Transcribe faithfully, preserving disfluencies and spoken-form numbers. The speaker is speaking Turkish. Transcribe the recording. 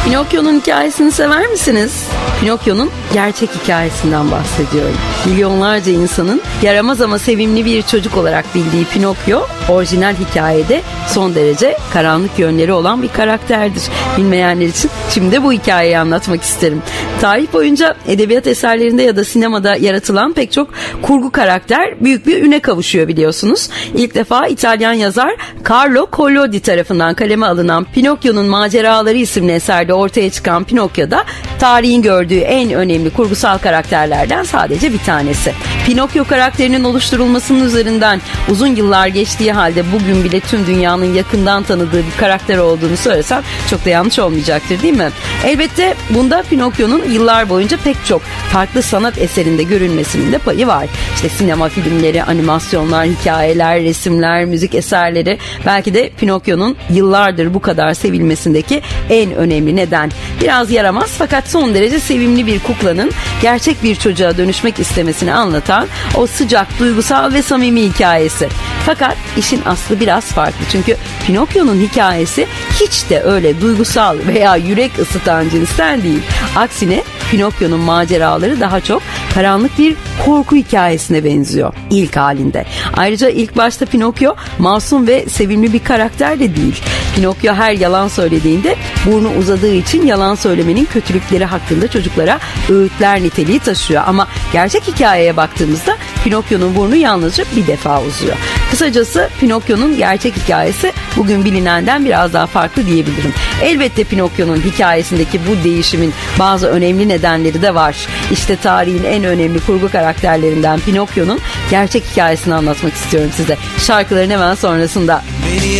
Pinokyo'nun hikayesini sever misiniz? Pinokyo'nun gerçek hikayesinden bahsediyorum. Milyonlarca insanın yaramaz ama sevimli bir çocuk olarak bildiği Pinokyo, orijinal hikayede son derece karanlık yönleri olan bir karakterdir. Bilmeyenler için şimdi de bu hikayeyi anlatmak isterim. Tarih boyunca edebiyat eserlerinde ya da sinemada yaratılan pek çok kurgu karakter büyük bir üne kavuşuyor biliyorsunuz. İlk defa İtalyan yazar Carlo Collodi tarafından kaleme alınan Pinokyo'nun Maceraları isimli eserde ortaya çıkan Pinokyo'da tarihin gördüğü en önemli kurgusal karakterlerden sadece bir tanesi. Pinokyo karakterinin oluşturulmasının üzerinden uzun yıllar geçtiği halde bugün bile tüm dünyanın yakından tanıdığı bir karakter olduğunu söylesem çok da yanlış olmayacaktır, değil mi? Elbette bunda Pinokyo'nun yıllar boyunca pek çok farklı sanat eserinde görünmesinin de payı var. İşte sinema filmleri, animasyonlar, hikayeler, resimler, müzik eserleri belki de Pinokyo'nun yıllardır bu kadar sevilmesindeki en önemli neden. Biraz yaramaz fakat son derece sevimli bir kuklanın gerçek bir çocuğa dönüşmek istemesini anlatan o sıcak, duygusal ve samimi hikayesi. Fakat işin aslı biraz farklı. Çünkü Pinokyo'nun hikayesi hiç de öyle duygusal veya yürek ısıtan cinsten değil. Aksine Pinokyo'nun maceraları daha çok karanlık bir korku hikayesine benziyor ilk halinde. Ayrıca ilk başta Pinokyo masum ve sevimli bir karakter de değil. Pinokyo her yalan söylediğinde burnu uzadığı için yalan söylemenin kötülükleri hakkında çocuklara öğütler niteliği taşıyor. Ama gerçek hikayeye baktığımızda Pinokyo'nun burnu yalnızca bir defa uzuyor. Kısacası Pinokyo'nun gerçek hikayesi bugün bilinenden biraz daha farklı diyebilirim. Elbette Pinokyo'nun hikayesindeki bu değişimin bazı önemli nedenleri de var. İşte tarihin en önemli kurgu karakterlerinden Pinokyo'nun gerçek hikayesini anlatmak istiyorum size. Şarkıların hemen sonrasında. Beni